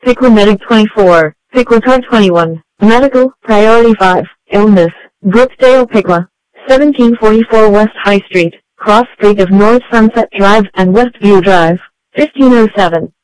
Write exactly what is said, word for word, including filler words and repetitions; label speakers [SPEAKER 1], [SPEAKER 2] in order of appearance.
[SPEAKER 1] Piqua Medic twenty-four, Piqua Car twenty-one, Medical, Priority five, Illness, Brookdale Piqua, seventeen forty-four West High Street, Cross Street of North Sunset Drive and Westview Drive, fifteen oh seven.